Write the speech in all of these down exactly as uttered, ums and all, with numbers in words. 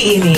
ini.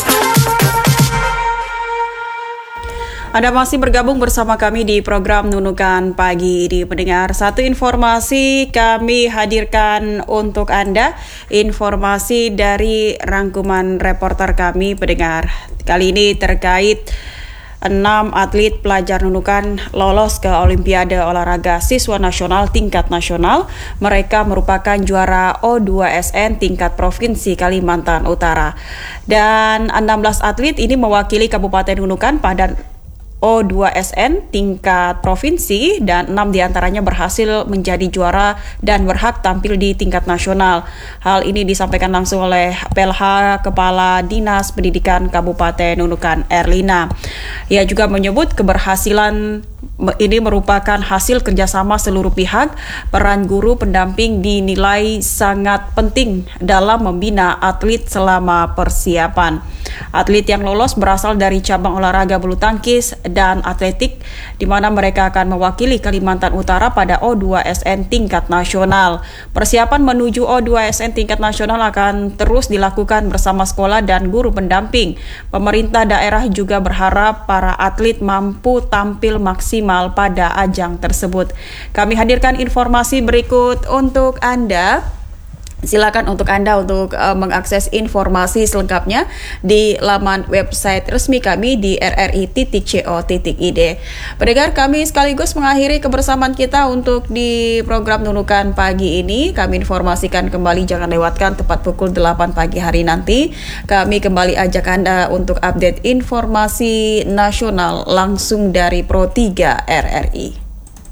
Anda masih bergabung bersama kami di program Nunukan Pagi ini, pendengar. Satu informasi kami hadirkan untuk Anda, informasi dari rangkuman reporter kami, pendengar. Kali ini terkait enam atlet pelajar nunukan lolos ke Olimpiade Olahraga Siswa Nasional tingkat nasional. Mereka merupakan juara O dua S N tingkat Provinsi Kalimantan Utara. Dan enam belas atlet ini mewakili Kabupaten Nunukan pada O dua S N tingkat provinsi, dan enam diantaranya berhasil menjadi juara dan berhak tampil di tingkat nasional. Hal ini disampaikan langsung oleh P L H Kepala Dinas Pendidikan Kabupaten Nunukan, Erlina. Ia juga menyebut keberhasilan ini merupakan hasil kerjasama seluruh pihak. Peran guru pendamping dinilai sangat penting dalam membina atlet selama persiapan. Atlet yang lolos berasal dari cabang olahraga bulu tangkis dan atletik, di mana mereka akan mewakili Kalimantan Utara pada O dua S N tingkat nasional. Persiapan menuju O dua S N tingkat nasional akan terus dilakukan bersama sekolah dan guru pendamping. Pemerintah daerah juga berharap para atlet mampu tampil maksimal pada ajang tersebut. Kami hadirkan informasi berikut untuk Anda. Silakan untuk Anda untuk uh, mengakses informasi selengkapnya di laman website resmi kami di r r i titik co titik i d. Pendengar, kami sekaligus mengakhiri kebersamaan kita untuk di program Nunukan Pagi ini. Kami informasikan kembali, jangan lewatkan tepat pukul delapan pagi hari nanti. Kami kembali ajak Anda untuk update informasi nasional langsung dari Pro tiga R R I.